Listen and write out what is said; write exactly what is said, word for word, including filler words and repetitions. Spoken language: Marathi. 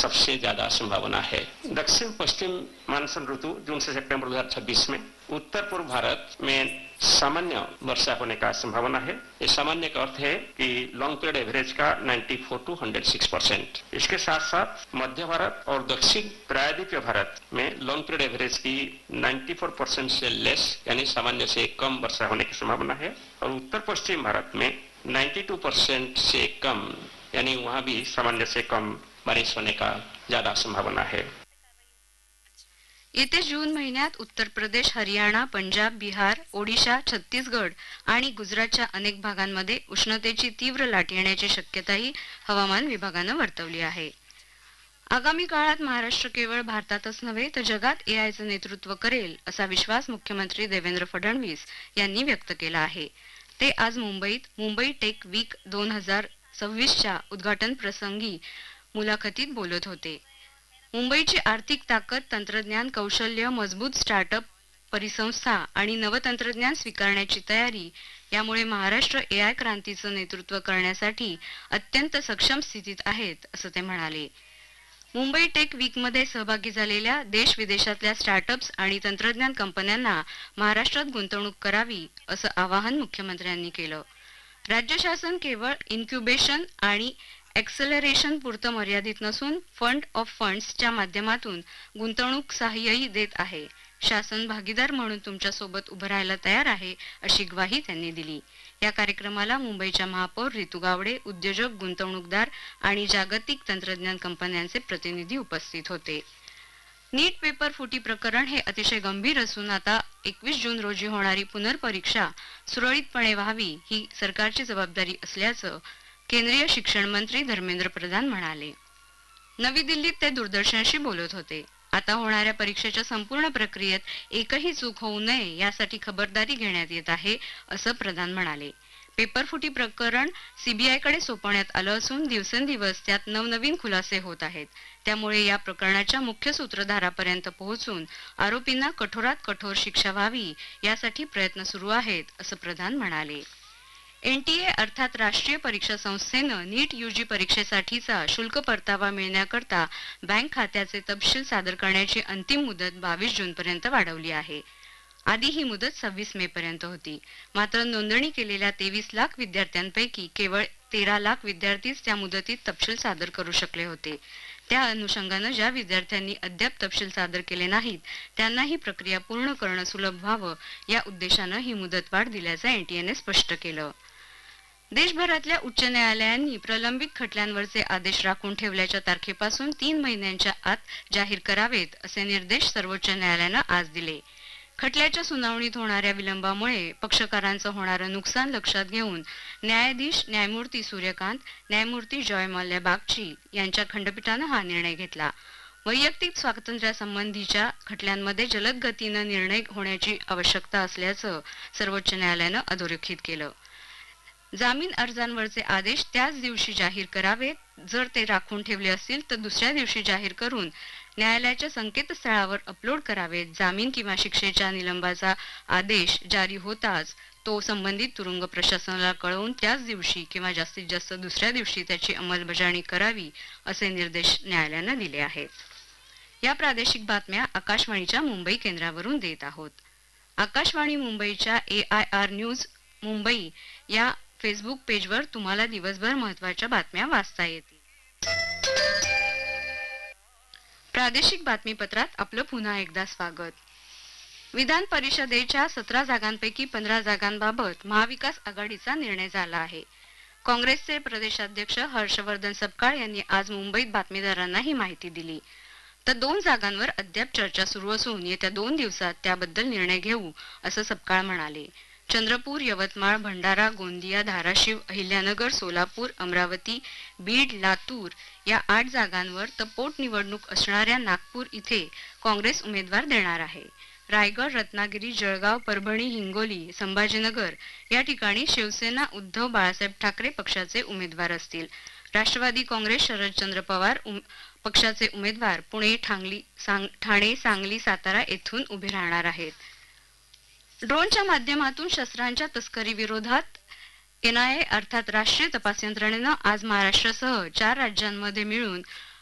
सबसे ज्यादा संभावना है। दक्षिण पश्चिम मानसून ऋतु जून से सितंबर दो हजार छब्बीस में उत्तर पूर्व भारत में सामान्य वर्षा होने का संभावना है। ये सामान्य का अर्थ है कि लॉन्ग पीरियड एवरेज का चौरानवे टू एक सौ छह परसेंट। इसके साथ साथ मध्य भारत और दक्षिण प्रायद्वीपीय भारत में लॉन्ग पीरियड एवरेज की चौरानवे परसेंट से लेस यानी सामान्य से कम वर्षा होने की संभावना है और उत्तर पश्चिम भारत में बानवे परसेंट से कम यानी वहां भी सामान्य से कम बारिश होने का ज्यादा संभावना है। येत्या जून महिन्यात उत्तर प्रदेश, हरियाणा, पंजाब, बिहार, ओडिशा, छत्तीसगड आणि गुजरातच्या अनेक भागांमध्ये उष्णतेची तीव्र लाट येण्याची शक्यताही हवामान विभागानं वर्तवली आहे। आगामी काळात महाराष्ट्र केवळ भारतातच नव्हे तर जगात एआयचं नेतृत्व करेल असा विश्वास मुख्यमंत्री देवेंद्र फडणवीस यांनी व्यक्त केला आहे। ते आज मुंबईत मुंबई टेक वीक दोन हजार सव्वीसच्या उद्घाटन प्रसंगी मुलाखतीत बोलत होते। मुंबईची आर्थिक ताकद, तंत्रज्ञान कौशल्य, मजबूत स्टार्टअप परिसंस्था आणि नवतंत्रज्ञान स्वीकारण्याची तयारी यामुळे महाराष्ट्र एआय क्रांतीचं नेतृत्व करण्यासाठी अत्यंत सक्षम स्थितीत आहेत असं ते म्हणाले। मुंबई टेक वीक मध्ये सहभागी झालेल्या देश विदेशातल्या स्टार्टअप्स आणि तंत्रज्ञान कंपन्यांना महाराष्ट्रात गुंतवणूक करावी असं आवाहन मुख्यमंत्र्यांनी केलं। राज्य शासन केवळ इन्क्युबेशन आणि एक्सेलरेशन पुरतं मर्यादित नसून फंड ऑफ फंड्सच्या माध्यमातून गुंतवणूक सहाय्यही देत आहे। शासन भागीदार म्हणून तुमच्या सोबत उभं राहायला तयार आहे अशी ग्वाही त्यांनी दिली। या कार्यक्रमाला मुंबईच्या महापौर रितू गावडे, उद्योजक, गुंतवणूकदार आणि जागतिक तंत्रज्ञान कंपन्यांचे प्रतिनिधी उपस्थित होते। नीट पेपर फुटी प्रकरण हे अतिशय गंभीर असून आता एकवीस जून रोजी होणारी पुनर्परीक्षा सुरळीतपणे व्हावी ही सरकारची जबाबदारी असल्याचं केंद्रीय शिक्षण मंत्री धर्मेंद्र प्रधान म्हणाले। नवी दिल्लीत ते दूरदर्शनशी बोलत होते। आता होणाऱ्या परीक्षेच्या संपूर्ण प्रक्रियेत एकही चूक होऊ नये यासाठी खबरदारी घेण्यात येत आहे असं प्रधान म्हणाले। पेपर फुटी प्रकरण सीबीआय कडे सोपवण्यात आलं असून दिवसेंदिवस त्यात नवनवीन खुलासे होत आहेत। त्यामुळे या प्रकरणाच्या मुख्य सूत्रधारापर्यंत पोहोचून आरोपींना कठोरात कठोर शिक्षा व्हावी यासाठी प्रयत्न सुरू आहेत असं प्रधान म्हणाले। एनटीए अर्थात राष्ट्रीय परीक्षा संस्थेनं नीट यूजी परीक्षेसाठीचा शुल्क परतावा मिळण्याकरता बँक खात्याचे तपशील सादर करण्याची अंतिम मुदत बावीस जून पर्यंत वाढवली आहे। आधी ही मुदत सव्वीस मे पर्यंत होती। मात्र नोंदणी केलेल्या तेवीस लाख विद्यार्थ्यांपैकी केवळ तेरा लाख विद्यार्थीच त्या मुदतीत तपशील सादर करू शकले होते। त्या अनुषंगानं ज्या विद्यार्थ्यांनी अद्याप तपशील सादर केले नाहीत त्यांना ही प्रक्रिया पूर्ण करणं सुलभ व्हावं या उद्देशानं ही मुदतवाढ दिल्याचं एनटीएने स्पष्ट केलं। देशभरातल्या उच्च न्यायालयांनी प्रलंबित खटल्यांवरचे आदेश राखून ठेवल्याच्या तारखेपासून तीन महिन्यांच्या आत जाहीर करावेत असे निर्देश सर्वोच्च न्यायालयानं आज दिले। खटल्याच्या सुनावणीत होणाऱ्या विलंबामुळे पक्षकारांचं होणारं नुकसान लक्षात घेऊन न्यायाधीश न्यायमूर्ती सूर्यकांत, न्यायमूर्ती जॉय मल्ल्या बागची यांच्या खंडपीठानं हा निर्णय घेतला। वैयक्तिक स्वातंत्र्यासंबंधीच्या खटल्यांमध्ये जलद गतीनं निर्णय होण्याची आवश्यकता असल्याचं सर्वोच्च न्यायालयानं अधोरेखित केलं। जामीन अर्जांवरचे आदेश त्याच दिवशी जाहीर करावेत। जर ते राखून ठेवले असतील तर दुसऱ्या दिवशी जाहीर करून न्यायालयाच्या संकेतस्थळावर अपलोड करावेत। जामीन किंवा शिक्षेच्या निलंबाचा आदेश जारी होताच तो संबंधित तुरुंग प्रशासनाला कळवून त्याच दिवशी किंवा जास्तीत जास्त दुसऱ्या दिवशी त्याची अंमलबजावणी करावी असे निर्देश न्यायालयानं दिले आहेत। या प्रादेशिक बातम्या आकाशवाणीच्या मुंबई केंद्रावरून देत आहोत। आकाशवाणी मुंबईच्या ए आय आर न्यूज मुंबई या फेसबुक पेजवर तुम्हाला दिवसभर महत्त्वाच्या बातम्या वाचता येतील। प्रादेशिक बातमीपत्रात आपलं पुन्हा एकदा स्वागत। विधान परिषदेच्या सतरा जागांपैकी पंधरा जागांबाबत महाविकास आघाडीचा निर्णय झाला आहे। काँग्रेसचे प्रदेशाध्यक्ष हर्षवर्धन सपकाळ यांनी आज मुंबईत बातमीदारांना ही माहिती दिली। तर दोन जागांवर अद्याप चर्चा सुरू असून येत्या दोन दिवसात त्याबद्दल निर्णय घेऊ असं सपकाळ म्हणाले। चंद्रपूर, यवतमाळ, भंडारा, गोंदिया, धाराशिव, अहिल्यानगर, सोलापूर, अमरावती, बीड, लातूर या आठ जागांवर तर पोटनिवडणूक असणाऱ्या नागपूर इथे काँग्रेस उमेदवार देणार आहे। रायगड, रत्नागिरी, जळगाव, परभणी, हिंगोली, संभाजीनगर या ठिकाणी शिवसेना उद्धव बाळासाहेब ठाकरे पक्षाचे उमेदवार असतील। राष्ट्रवादी काँग्रेस शरदचंद्र पवार पक्षाचे उमेदवार पुणे, ठांगली, सांग, ठाणे, सांगली, सातारा येथून उभे राहणार आहेत। ड्रोनच्या माध्यमातून शस्त्रांच्या तस्करी विरोधात एनआयए अर्थात राष्ट्रीय तपास यंत्रणेनं आज महाराष्ट्रासह चार राज्यांमध्ये मिळून